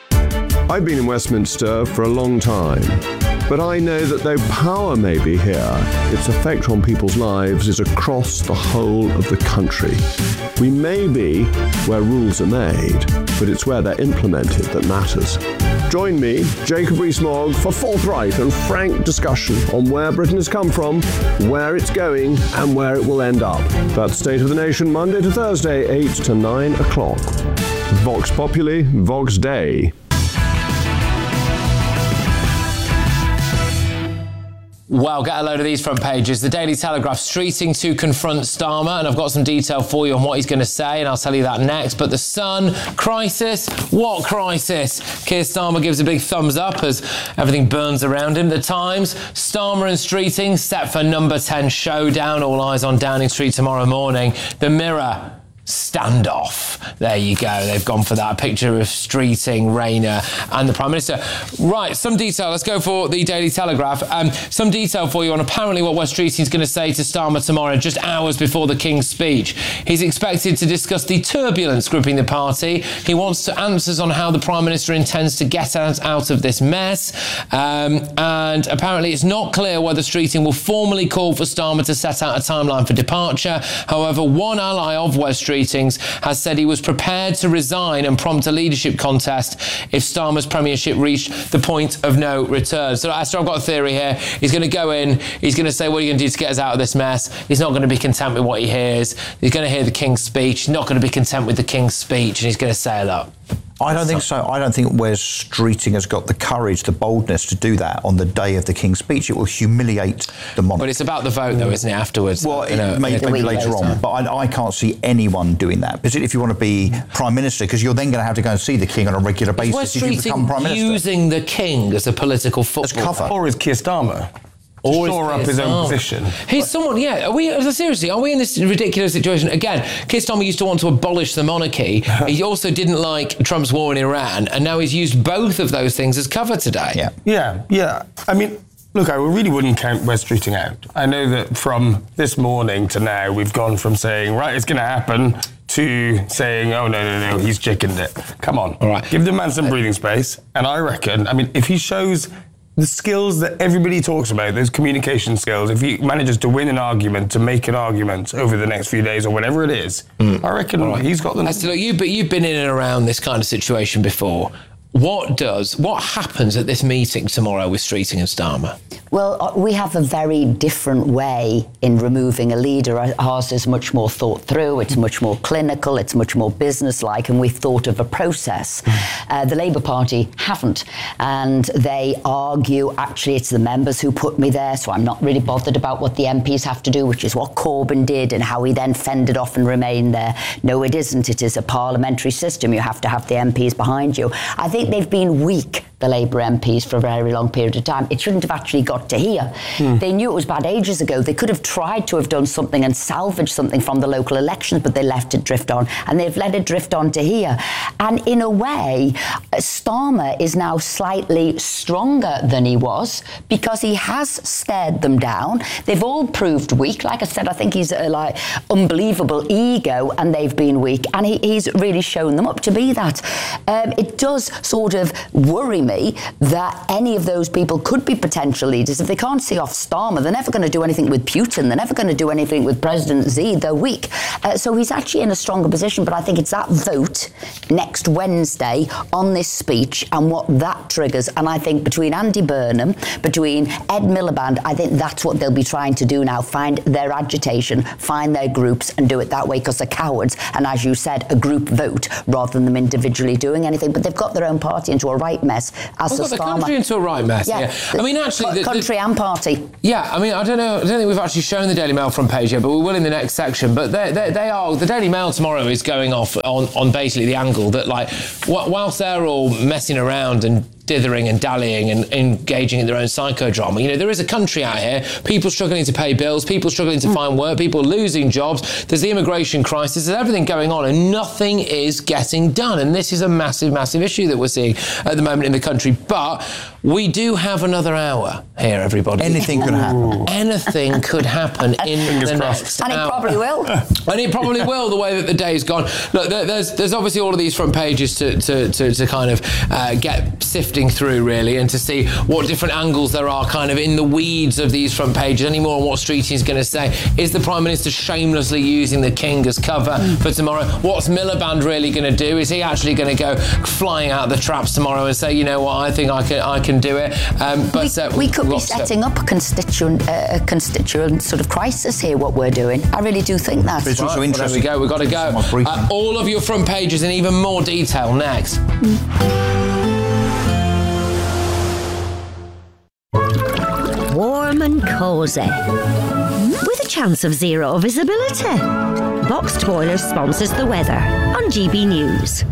I've been in Westminster for a long time, but I know that though power may be here, its effect on people's lives is across the whole of the country. We may be where rules are made, but it's where they're implemented that matters. Join me, Jacob Rees-Mogg, for forthright and frank discussion on where Britain has come from, where it's going, and where it will end up. That's State of the Nation, Monday to Thursday, eight to nine o'clock. Vox Populi, Vox Dei. Well, get a load of these front pages. The Daily Telegraph streeting to confront Starmer, and I've got some detail for you on what he's going to say, and I'll tell you that next. But The Sun, crisis? What crisis? Keir Starmer gives a big thumbs up as everything burns around him. The Times, Starmer and Streeting set for number ten showdown. All eyes on Downing Street tomorrow morning. The Mirror, standoff. There you go. They've gone for that picture of Streeting, Rayner and the Prime Minister. Right, some detail. Let's go for the Daily Telegraph. Um, some detail for you on apparently what Wes Streeting's going to say to Starmer tomorrow, just hours before the King's speech. He's expected to discuss the turbulence gripping the party. He wants to answers on how the Prime Minister intends to get out, out of this mess. Um, and apparently it's not clear whether Streeting will formally call for Starmer to set out a timeline for departure. However, one ally of Wes Streeting has said he was prepared to resign and prompt a leadership contest if Starmer's premiership reached the point of no return. So, Esther, I've got a theory here. He's going to go in, he's going to say, what are you going to do to get us out of this mess? He's not going to be content with what he hears. He's going to hear the King's speech. He's not going to be content with the King's speech, and he's going to say, look, I don't think so. I don't think Wes Streeting has got the courage, the boldness to do that on the day of the King's speech. It will humiliate the monarch. But it's about the vote, though, isn't it, afterwards? Well, you know, it may, maybe later, later on. But I, I can't see anyone doing that, particularly if you want to be Prime Minister, because you're then going to have to go and see the King on a regular basis Wes if you become Prime Minister. Using the King as a political football as cover. Or as Keir Starmer. To Or shore up his own position. He's someone, yeah. Are we seriously? Are we in this ridiculous situation again? Keir Starmer used to want to abolish the monarchy. He also didn't like Trump's war in Iran, and now he's used both of those things as cover today. Yeah, yeah, yeah. I mean, look, I really wouldn't count Wes Streeting out. I know that from this morning to now, we've gone from saying, right, it's going to happen, to saying, oh, no, no, no, he's chickened it. Come on. All right. Give the man some breathing space. And I reckon, I mean, if he shows the skills that everybody talks about, those communication skills, if he manages to win an argument, to make an argument over the next few days or whatever it is, mm. I reckon right. he's got the... Esther, look, you, but you've been in and around this kind of situation before. What does, what happens at this meeting tomorrow with Streeting and Starmer? Well, uh, we have a very different way in removing a leader. Ours is much more thought through, it's much more clinical, it's much more business-like, and we've thought of a process. Uh, the Labour Party haven't, and they argue, actually, it's the members who put me there, so I'm not really bothered about what the M Ps have to do, which is what Corbyn did and how he then fended off and remained there. No, it isn't. It is a parliamentary system. You have to have the M Ps behind you. I think they've been weak, the Labour M Ps, for a very long period of time. It shouldn't have actually got to here. Mm. They knew it was bad ages ago. They could have tried to have done something and salvaged something from the local elections, but they left it drift on, and they've let it drift on to here. And in a way, Starmer is now slightly stronger than he was because he has stared them down. They've all proved weak. Like I said, I think he's a like unbelievable ego, and they've been weak, and he, he's really shown them up to be that. Um, it does sort of worry me that any of those people could be potential leaders. If they can't see off Starmer, they're never going to do anything with Putin. They're never going to do anything with President Xi. They're weak. Uh, so he's actually in a stronger position, but I think it's that vote next Wednesday on this speech and what that triggers. And I think between Andy Burnham, between Ed Miliband, I think that's what they'll be trying to do now, find their agitation, find their groups and do it that way, because they're cowards. And as you said, a group vote rather than them individually doing anything. But they've got their own party into a right mess. As We've got the Starmer. country into a right mess. Yeah, Yeah, I mean, actually, the, country the, and party. Yeah, I mean, I don't know. I don't think we've actually shown the Daily Mail front page yet, but we will in the next section. But they, they, they are the Daily Mail tomorrow is going off on, on basically the angle that, like, wh- whilst they're all messing around and dithering and dallying and engaging in their own psychodrama, you know, there is a country out here, people struggling to pay bills, people struggling to mm. find work, people losing jobs, there's the immigration crisis, there's everything going on, and nothing is getting done. And this is a massive, massive issue that we're seeing at the moment in the country. But we do have another hour here, everybody. Anything could happen. Anything could happen in the next And it hour. probably will. And it probably will, the way that the day's gone. Look, there, there's there's obviously all of these front pages to to, to, to kind of uh, get sifting through, really, and to see what different angles there are kind of in the weeds of these front pages, any more on what Streety's going to say. Is the Prime Minister shamelessly using the King as cover mm. for tomorrow? What's Miliband really going to do? Is he actually going to go flying out the traps tomorrow and say, you know what, I think I can I can do it? Um, but we, uh, we could be lots setting of, up a constituent uh, a constituent sort of crisis here, what we're doing. I really do think that. It's also right, interesting. Well, there we go, we've got to go. Uh, all of your front pages in even more detail next. Mm. Warm and cosy, with a chance of zero visibility. Boxed Boilers sponsors the weather on G B News.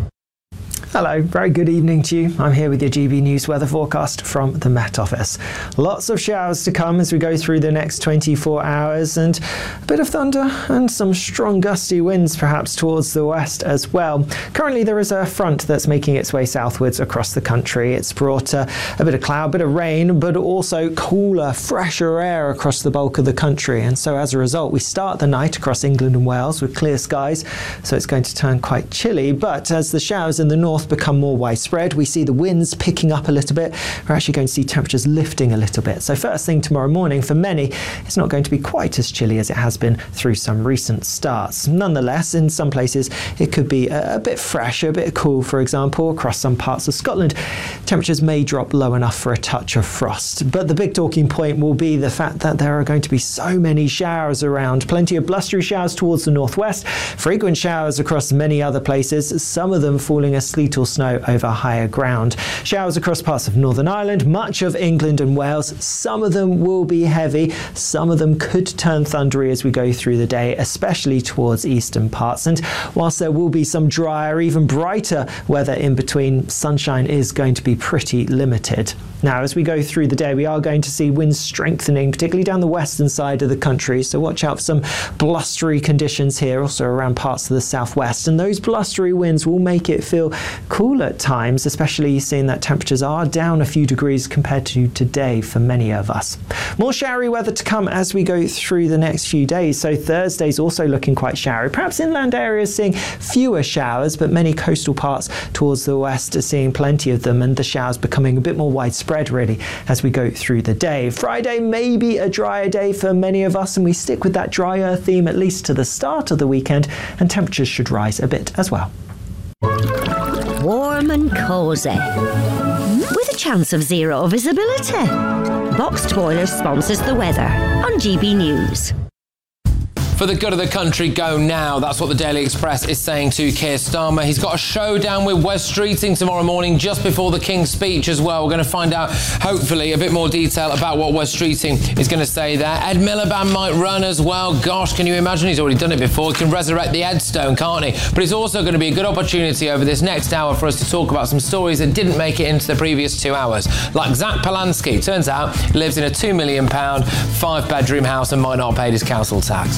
Hello, very good evening to you. I'm here with your G B News weather forecast from the Met Office. Lots of showers to come as we go through the next twenty-four hours, and a bit of thunder and some strong gusty winds perhaps towards the west as well. Currently there is a front that's making its way southwards across the country. It's brought uh, a bit of cloud, a bit of rain, but also cooler, fresher air across the bulk of the country. And so as a result, we start the night across England and Wales with clear skies, so it's going to turn quite chilly. But as the showers in the north become more widespread, we see the winds picking up a little bit. We're actually going to see temperatures lifting a little bit. So first thing tomorrow morning, for many, it's not going to be quite as chilly as it has been through some recent starts. Nonetheless, in some places, it could be a, a bit fresh, a bit cool, for example, across some parts of Scotland. Temperatures may drop low enough for a touch of frost. But the big talking point will be the fact that there are going to be so many showers around. Plenty of blustery showers towards the northwest, frequent showers across many other places, some of them falling as sleet or snow over higher ground. Showers across parts of Northern Ireland, much of England and Wales. Some of them will be heavy. Some of them could turn thundery as we go through the day, especially towards eastern parts. And whilst there will be some drier, even brighter weather in between, sunshine is going to be pretty limited. Now, as we go through the day, we are going to see winds strengthening, particularly down the western side of the country. So watch out for some blustery conditions here, also around parts of the southwest. And those blustery winds will make it feel cool at times, especially seeing that temperatures are down a few degrees compared to today for many of us. More showery weather to come as we go through the next few days. So Thursday's also looking quite showery. Perhaps inland areas seeing fewer showers, but many coastal parts towards the west are seeing plenty of them, and the showers becoming a bit more widespread really as we go through the day. Friday may be a drier day for many of us, and we stick with that drier theme at least to the start of the weekend, and temperatures should rise a bit as well. Warm and cosy, with with a chance of zero visibility. Boxed Boilers sponsors the weather on G B News. For the good of the country, go now. That's what the Daily Express is saying to Keir Starmer. He's got a showdown with Wes Streeting tomorrow morning, just before the King's speech as well. We're going to find out, hopefully, a bit more detail about what Wes Streeting is going to say there. Ed Miliband might run as well. Gosh, can you imagine? He's already done it before. He can resurrect the Edstone, can't he? But it's also going to be a good opportunity over this next hour for us to talk about some stories that didn't make it into the previous two hours. Like Zach Polanski. Turns out he lives in a two million pounds, five-bedroom house and might not have paid his council tax.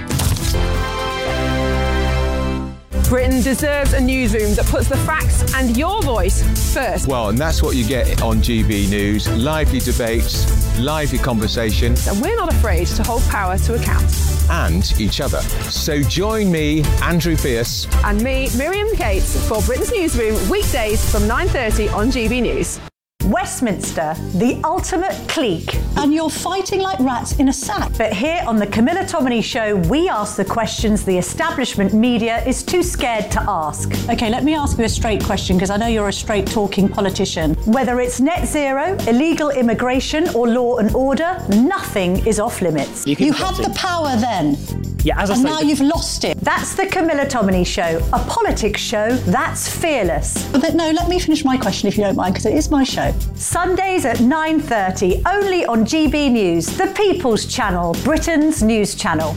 Britain deserves a newsroom that puts the facts and your voice first. Well, and that's what you get on G B News. Lively debates, lively conversation. And we're not afraid to hold power to account. And each other. So join me, Andrew Pierce. And me, Miriam Cates, for Britain's Newsroom, weekdays from nine thirty on G B News. Westminster, the ultimate clique. And you're fighting like rats in a sack. But here on the Camilla Tominey Show, we ask the questions the establishment media is too scared to ask. OK, let me ask you a straight question, because I know you're a straight-talking politician. Whether it's net zero, illegal immigration or law and order, nothing is off limits. You, you had the power then. Yeah, as I and say, now you've lost it. That's the Camilla Tominey Show, a politics show that's fearless. But no, let me finish my question if you don't mind, because it is my show. Sundays at nine thirty, only on G B News, the People's Channel, Britain's news channel.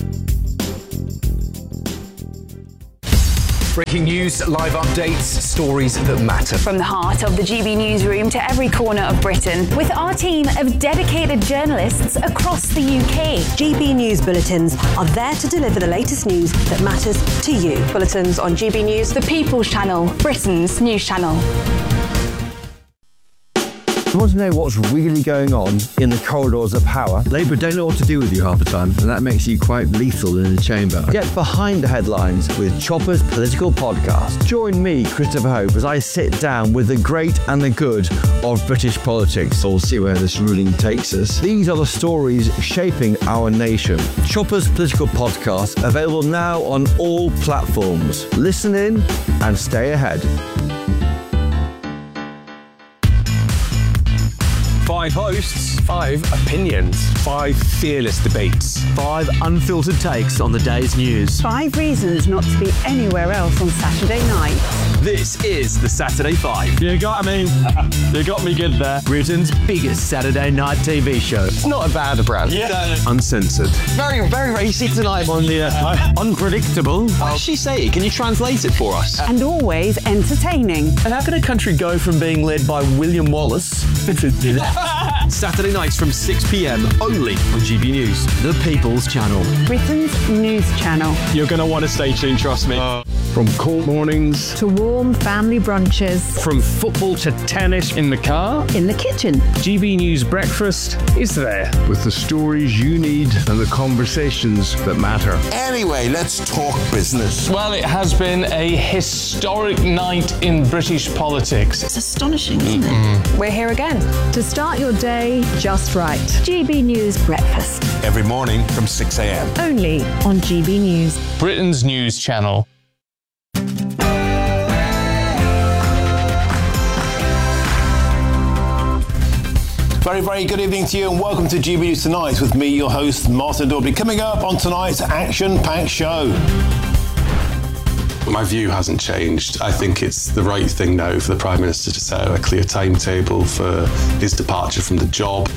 Breaking news, live updates, stories that matter. From the heart of the G B Newsroom to every corner of Britain, with our team of dedicated journalists across the U K. G B News bulletins are there to deliver the latest news that matters to you. Bulletins on G B News, the People's Channel, Britain's news channel. You want to know what's really going on in the corridors of power? Labour don't know what to do with you half the time, and that makes you quite lethal in the chamber. Get behind the headlines with Chopper's Political Podcast. Join me, Christopher Hope, as I sit down with the great and the good of British politics. We'll see where this ruling takes us. These are the stories shaping our nation. Chopper's Political Podcast, available now on all platforms. Listen in and stay ahead. Five hosts, five opinions, five fearless debates, five unfiltered takes on the day's news. Five reasons not to be anywhere else on Saturday night. This is the Saturday Five. You got me. You got me good there. Britain's biggest Saturday night T V show. It's not a bad brand. Yeah. Uncensored. Very, very racy tonight on the uh, unpredictable. What does she say? Can you translate it for us? And always entertaining. And how can a country go from being led by William Wallace Saturday nights from six p.m. only on G B News, the People's Channel, Britain's news channel. You're going to want to stay tuned, trust me. Uh, from court mornings to warm family brunches, from football to tennis in the car, in the kitchen. G B News Breakfast is there with the stories you need and the conversations that matter. Anyway, let's talk business. Well, it has been a historic night in British politics. It's astonishing, isn't mm-hmm. it? We're here again to start your day just right. G B News Breakfast. Every morning from six a.m. Only on G B News, Britain's news channel. Very, very good evening to you and welcome to G B News Tonight with me, your host, Martin Dorby. Coming up on tonight's action-packed show. My view hasn't changed. I think it's the right thing now for the Prime Minister to set out a clear timetable for his departure from the job.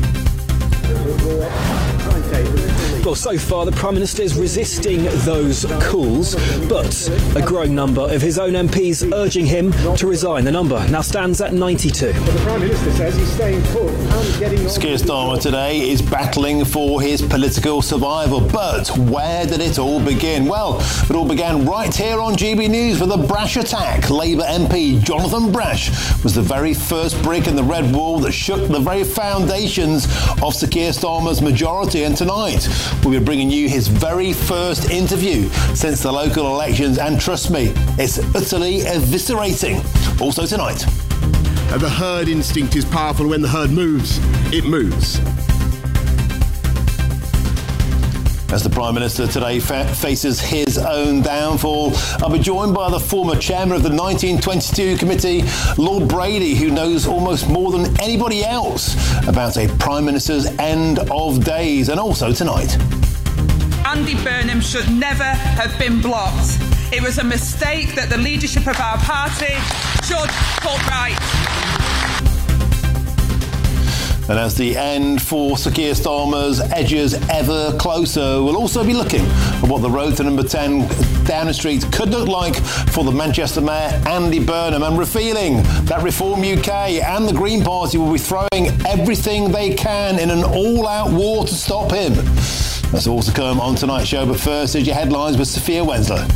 Well, so far the Prime Minister is resisting those calls, but a growing number of his own M Ps urging him to resign. The number now stands at ninety-two. But the Prime Minister says he's staying put and getting on. Keir Starmer today is battling for his political survival, but where did it all begin? Well, it all began right here on G B News with a brash attack. Labour M P Jonathan Brash was the very first brick in the red wall that shook the very foundations of Sir Keir Starmer's majority, and tonight we'll be bringing you his very first interview since the local elections, and trust me, it's utterly eviscerating. Also tonight. Uh, the herd instinct is powerful. When the herd moves, it moves. As the Prime Minister today fa- faces his own downfall, I'll be joined by the former chairman of the nineteen twenty-two committee, Lord Brady, who knows almost more than anybody else about a Prime Minister's end of days, and also tonight. Andy Burnham should never have been blocked. It was a mistake that the leadership of our party should put right. And as the end for Sir Keir Starmer's edges ever closer, we'll also be looking at what the road to number ten Downing Street could look like for the Manchester Mayor Andy Burnham, and revealing that Reform U K and the Green Party will be throwing everything they can in an all-out war to stop him. That's all to come on tonight's show, but first is your headlines with Sophia Wensler.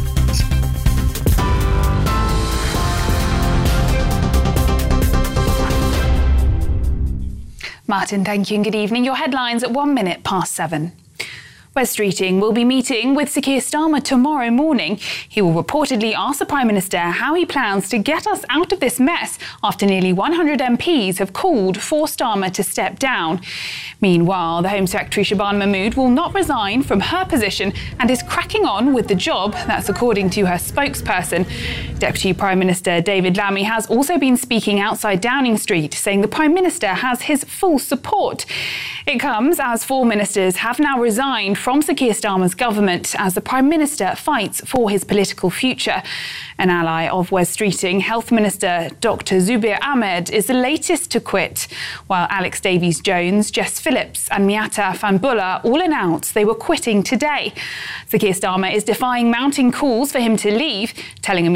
Martin, thank you and good evening. Your headlines at one minute past seven. Wes Streeting will be meeting with Sir Keir Starmer tomorrow morning. He will reportedly ask the Prime Minister how he plans to get us out of this mess after nearly one hundred M Ps have called for Starmer to step down. Meanwhile, the Home Secretary Shabana Mahmood will not resign from her position and is cracking on with the job. That's according to her spokesperson. Deputy Prime Minister David Lammy has also been speaking outside Downing Street, saying the Prime Minister has his full support. It comes as four ministers have now resigned from Sir Keir Starmer's government as the Prime Minister fights for his political future. An ally of Wes Streeting, Health Minister Doctor Zubir Ahmed, is the latest to quit, while Alex Davies-Jones, Jess Phillips and Miata Fanbulla all announced they were quitting today. Sir Keir Starmer is defying mounting calls for him to leave, telling him